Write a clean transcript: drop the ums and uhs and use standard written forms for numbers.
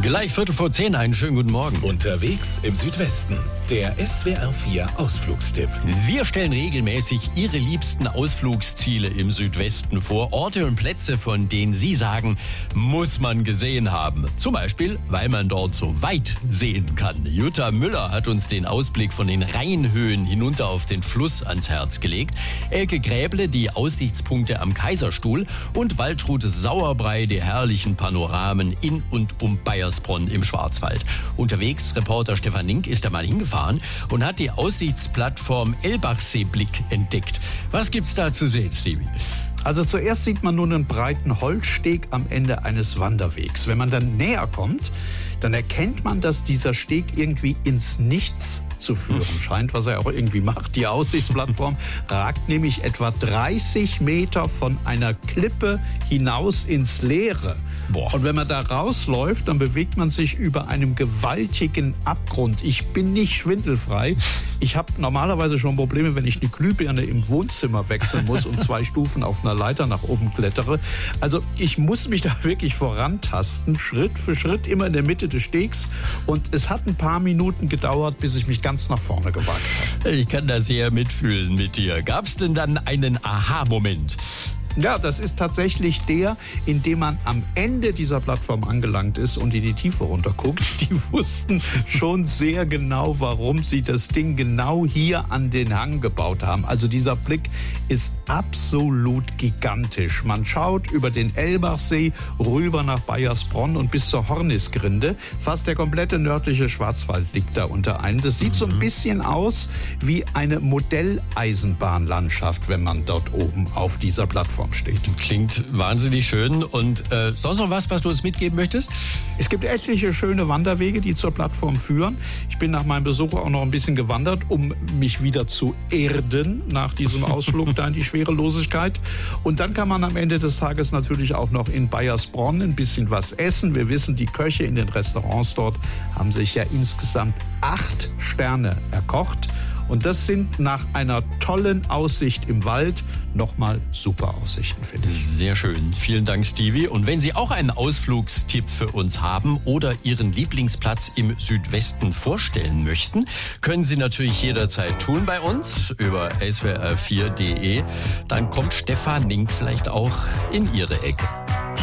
Gleich 9:45, einen schönen guten Morgen. Unterwegs im Südwesten, der SWR 4 Ausflugstipp. Wir stellen regelmäßig Ihre liebsten Ausflugsziele im Südwesten vor. Orte und Plätze, von denen Sie sagen, muss man gesehen haben. Zum Beispiel, weil man dort so weit sehen kann. Jutta Müller hat uns den Ausblick von den Rheinhöhen hinunter auf den Fluss ans Herz gelegt. Elke Gräble die Aussichtspunkte am Kaiserstuhl und Waltraud Sauerbrei die herrlichen Panoramen in und um Baiersbronn im Schwarzwald. Unterwegs, Reporter Stefan Link ist da mal hingefahren und hat die Aussichtsplattform Elbachseeblick entdeckt. Was gibt's da zu sehen, Stevie? Also zuerst sieht man nun einen breiten Holzsteg am Ende eines Wanderwegs. Wenn man dann näher kommt, dann erkennt man, dass dieser Steg irgendwie ins Nichts zu führen scheint, was er auch irgendwie macht. Die Aussichtsplattform ragt nämlich etwa 30 Meter von einer Klippe hinaus ins Leere. Boah. Und wenn man da rausläuft, dann bewegt man sich über einem gewaltigen Abgrund. Ich bin nicht schwindelfrei. Ich habe normalerweise schon Probleme, wenn ich eine Glühbirne im Wohnzimmer wechseln muss und 2 Stufen auf einer Leiter nach oben klettere. Also ich muss mich da wirklich vorantasten, Schritt für Schritt, immer in der Mitte des Stegs. Und es hat ein paar Minuten gedauert, bis ich mich ganz nach vorne gewagt habe. Ich kann da sehr mitfühlen mit dir. Gab's denn dann einen Aha-Moment? Ja, das ist tatsächlich der, in dem man am Ende dieser Plattform angelangt ist und in die Tiefe runterguckt. Die wussten schon sehr genau, warum sie das Ding genau hier an den Hang gebaut haben. Also dieser Blick ist absolut gigantisch. Man schaut über den Elbachsee rüber nach Baiersbronn und bis zur Hornisgrinde. Fast der komplette nördliche Schwarzwald liegt da unter einem. Das sieht so ein bisschen aus wie eine Modelleisenbahnlandschaft, wenn man dort oben auf dieser Plattform steht. Klingt wahnsinnig schön. Und sonst noch was du uns mitgeben möchtest? Es gibt etliche schöne Wanderwege, die zur Plattform führen. Ich bin nach meinem Besuch auch noch ein bisschen gewandert, um mich wieder zu erden nach diesem Ausflug da in die Schwerelosigkeit. Und dann kann man am Ende des Tages natürlich auch noch in Baiersbronn ein bisschen was essen. Wir wissen, die Köche in den Restaurants dort haben sich ja insgesamt 8 Sterne erkocht. Und das sind nach einer tollen Aussicht im Wald nochmal super Aussichten, finde ich. Sehr schön. Vielen Dank, Stevie. Und wenn Sie auch einen Ausflugstipp für uns haben oder Ihren Lieblingsplatz im Südwesten vorstellen möchten, können Sie natürlich jederzeit tun bei uns über swr4.de. Dann kommt Stefan Link vielleicht auch in Ihre Ecke.